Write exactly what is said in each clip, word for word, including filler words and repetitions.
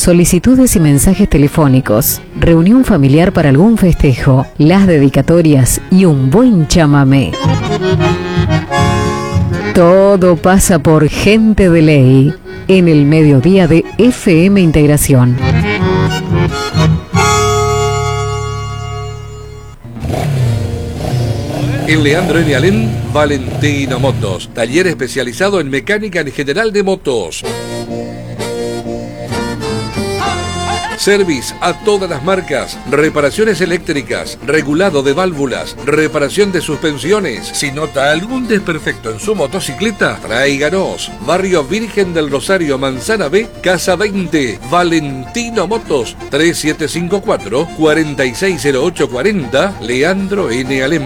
solicitudes y mensajes telefónicos, reunión familiar para algún festejo, las dedicatorias y un buen chamamé. Todo pasa por Gente de Ley en el mediodía de F M Integración. En Leandro N. Alem, Valentino Motos, taller especializado en mecánica en general de motos. Service a todas las marcas, reparaciones eléctricas, regulado de válvulas, reparación de suspensiones. Si nota algún desperfecto en su motocicleta, tráiganos. Barrio Virgen del Rosario, Manzana B, Casa veinte, Valentino Motos, tres siete cinco cuatro, cuatro seis cero ocho cuatro cero, Leandro N. Alem.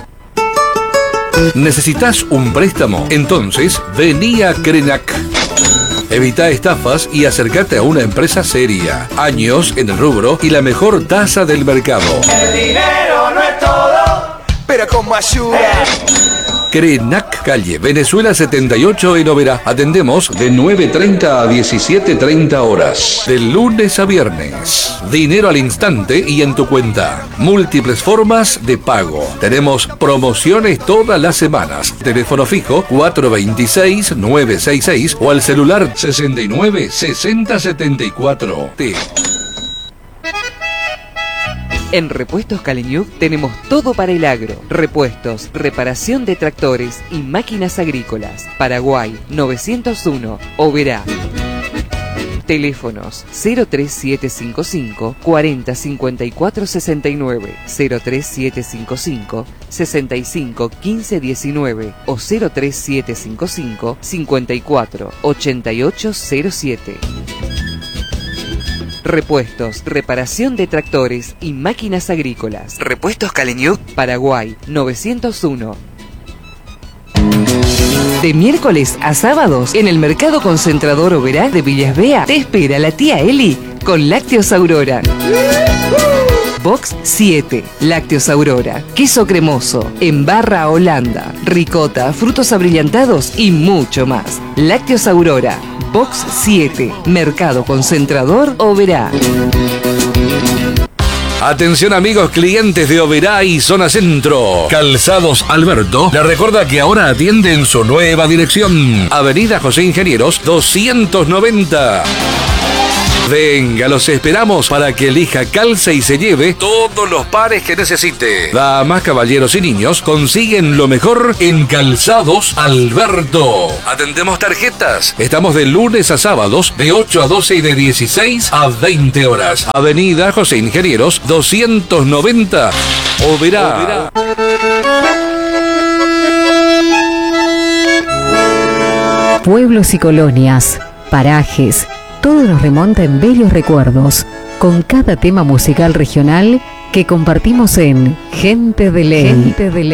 ¿Necesitas un préstamo? Entonces, vení a Crenac. Evita estafas y acércate a una empresa seria. Años en el rubro y la mejor tasa del mercado. El dinero no es todo, pero como ayuda. Crenac, calle Venezuela setenta y ocho en Oberá. Atendemos de nueve treinta a diecisiete treinta horas. De lunes a viernes. Dinero al instante y en tu cuenta. Múltiples formas de pago. Tenemos promociones todas las semanas. Teléfono fijo cuatro dos seis, nueve seis seis o al celular sesenta y nueve, sesenta, setenta y cuatro. T. En Repuestos Caleñuc tenemos todo para el agro. Repuestos, reparación de tractores y máquinas agrícolas. Paraguay novecientos uno, Oberá. Teléfonos cero tres siete cinco cinco, cuarenta, cincuenta y cuatro sesenta y nueve, cero tres siete cinco cinco, sesenta y cinco, quince diecinueve o cero tres siete cinco cinco, cincuenta y cuatro, ochenta y ocho cero siete. Repuestos, reparación de tractores y máquinas agrícolas. Repuestos Caleñuc, Paraguay novecientos uno. De miércoles a sábados, en el Mercado Concentrador Oberá de Villas Bea, te espera la tía Eli con Lácteos Aurora. Box siete, Lácteos Aurora, queso cremoso, en barra Holanda, ricota, frutos abrillantados y mucho más. Lácteos Aurora, Box siete, Mercado Concentrador Oberá. Atención amigos clientes de Oberá y Zona Centro. Calzados Alberto le recuerda que ahora atiende en su nueva dirección. Avenida José Ingenieros doscientos noventa. Venga, los esperamos para que elija, calce y se lleve todos los pares que necesite. Damas, caballeros y niños consiguen lo mejor en Calzados Alberto. Atendemos tarjetas. Estamos de lunes a sábados de ocho a doce y de dieciséis a veinte horas. Avenida José Ingenieros doscientos noventa. Oberá. Pueblos y colonias, parajes, todo nos remonta en bellos recuerdos, con cada tema musical regional que compartimos en Gente de Ley. Gente de Ley.